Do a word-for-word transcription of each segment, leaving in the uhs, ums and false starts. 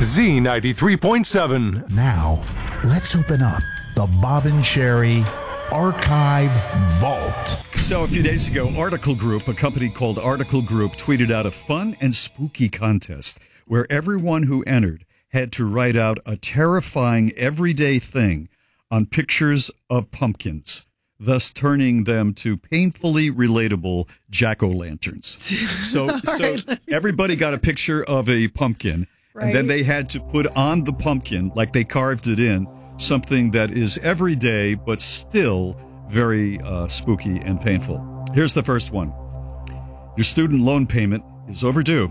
Z ninety-three point seven. Now, let's open up the Bob and Sheri Archive Vault. So a few days ago, Article Group, a company called Article Group, tweeted out a fun and spooky contest where everyone who entered had to write out a terrifying everyday thing on pictures of pumpkins, thus turning them to painfully relatable jack-o'-lanterns. So, so right. everybody got a picture of a pumpkin, right. and then they had to put on the pumpkin, like they carved it in, something that is everyday but still very uh, spooky and painful. Here's the first one. Your student loan payment is overdue.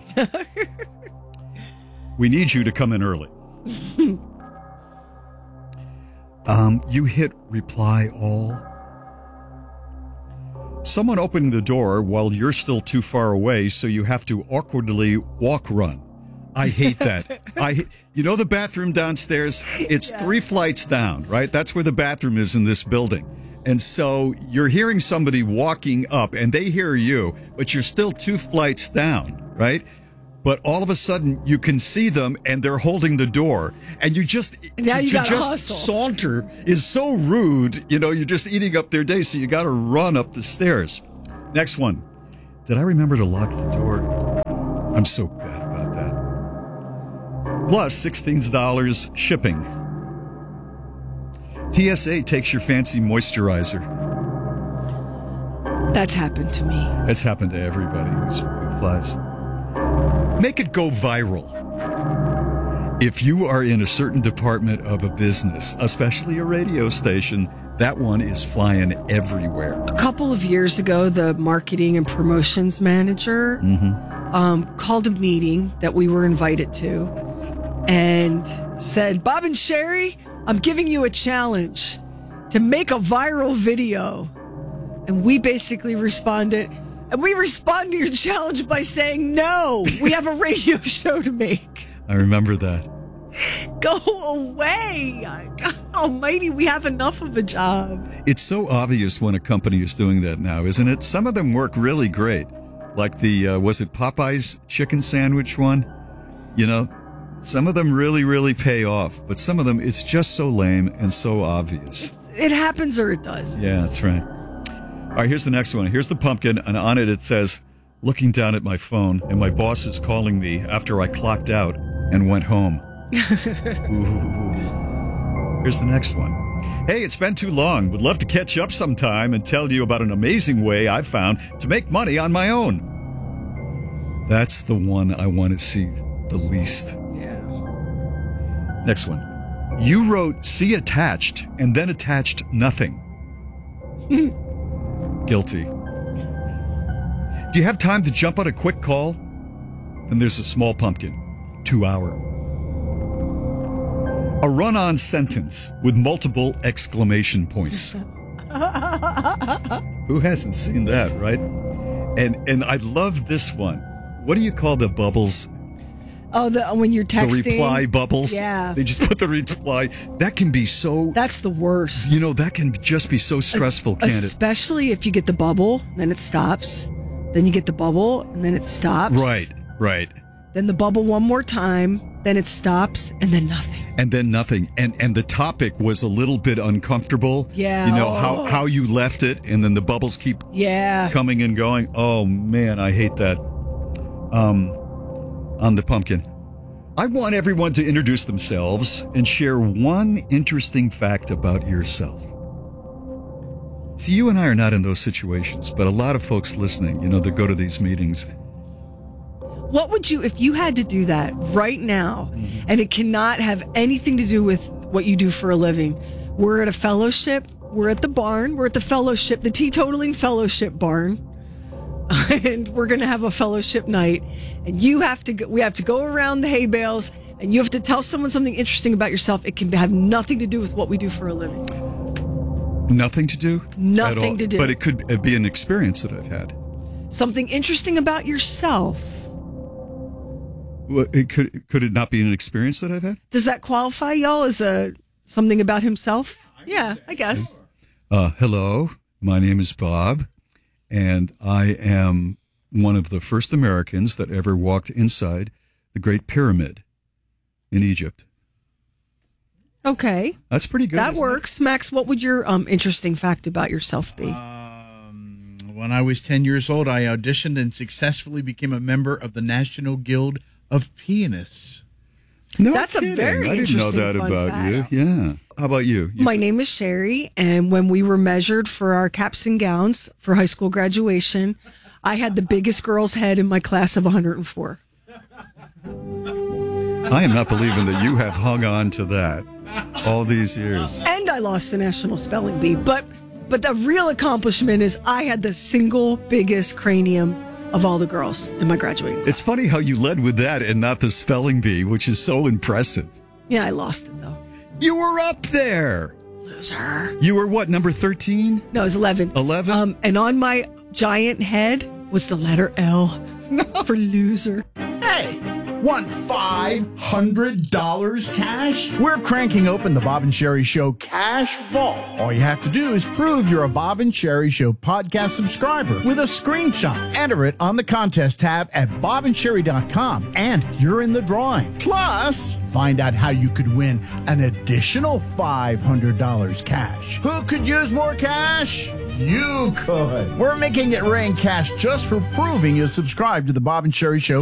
We need you to come in early. um, you hit reply all. Someone opened the door while you're still too far away, so you have to awkwardly walk run. I hate that. I, you know the bathroom downstairs? It's yeah. three flights down, right? That's where the bathroom is in this building. And so you're hearing somebody walking up, and they hear you, but you're still two flights down, right? But all of a sudden, you can see them, and they're holding the door, and you just now to, you to gotta just hustle. saunter is so rude. You know, you're just eating up their day, so you got to run up the stairs. Next one. Did I remember to lock the door? I'm so bad about that. Plus sixteen dollars shipping. T S A takes your fancy moisturizer. That's happened to me. That's happened to everybody who flies. Make it go viral. If you are in a certain department of a business, especially a radio station, that one is flying everywhere. A couple of years ago, the marketing and promotions manager mm-hmm. um, called a meeting that we were invited to and said, Bob and Sheri, I'm giving you a challenge to make a viral video. And we basically responded, and we respond to your challenge by saying, no, we have a radio show to make. I remember that. Go away. God almighty, we have enough of a job. It's so obvious when a company is doing that now, isn't it? Some of them work really great. Like the, uh, was it Popeye's chicken sandwich one? You know, some of them really, really pay off. But some of them, it's just so lame and so obvious. It happens or it does. Yeah, that's right. All right, here's the next one. Here's the pumpkin, and on it it says, looking down at my phone, and my boss is calling me after I clocked out and went home. Ooh. Here's the next one. Hey, it's been too long. Would love to catch up sometime and tell you about an amazing way I've found to make money on my own. That's the one I want to see the least. Yeah. Next one. You wrote see attached and then attached nothing. Guilty. Do you have time to jump on a quick call? Then there's a small pumpkin. Two hour. A run-on sentence with multiple exclamation points. Who hasn't seen that, right? And and I love this one. What do you call the bubbles? Oh, the when you're texting. The reply bubbles. Yeah. They just put the reply. That can be so... That's the worst. You know, that can just be so stressful, can't it? Especially if you get the bubble, then it stops. Then you get the bubble, and then it stops. Right, right. Then the bubble one more time, then it stops, and then nothing. And then nothing. And and the topic was a little bit uncomfortable. Yeah. You know, oh. how, how you left it, and then the bubbles keep yeah. coming and going. Oh, man, I hate that. Um, on the pumpkin. I want everyone to introduce themselves and share one interesting fact about yourself. See, you and I are not in those situations, but a lot of folks listening, you know, that go to these meetings. What would you, if you had to do that right now, mm-hmm. and it cannot have anything to do with what you do for a living? We're at a fellowship. We're at the barn. We're at the fellowship, the teetotaling fellowship barn. And we're going to have a fellowship night. And you have to go, we have to go around the hay bales, and you have to tell someone something interesting about yourself. It can have nothing to do with what we do for a living. Nothing to do? Nothing to do. But it could be an experience that I've had. Something interesting about yourself. Well, it could could it not be an experience that I've had? Does that qualify y'all as a something about himself? Yeah, I guess. Uh, hello, my name is Bob, and I am one of the first Americans that ever walked inside the Great Pyramid. in Egypt. Okay. That's pretty good. That isn't works. Max, what would your um, interesting fact about yourself be? Um, when I was ten years old, I auditioned and successfully became a member of the National Guild of Pianists. it? No That's a kidding. very I didn't know interesting that fun about fact. you. Yeah. How about you? You- My name is Sherry, and when we were measured for our caps and gowns for high school graduation, I had the biggest girl's head in my class of one hundred four. I am not believing that you have hung on to that all these years. And I lost the national spelling bee. But but the real accomplishment is I had the single biggest cranium of all the girls in my graduating class. It's funny how you led with that and not the spelling bee, which is so impressive. Yeah, I lost it, though. You were up there. Loser. You were what, number thirteen? No, it was eleven. eleven? Um, and on my giant head was the letter L for loser. Hey, want five hundred dollars cash? We're cranking open the Bob and Sherry Show Cash Vault. All you have to do is prove you're a Bob and Sherry Show podcast subscriber with a screenshot. Enter it on the contest tab at bob and sherry dot com, and you're in the drawing. Plus, find out how you could win an additional five hundred dollars cash. Who could use more cash? You could. We're making it rain cash just for proving you subscribe to the Bob and Sherry Show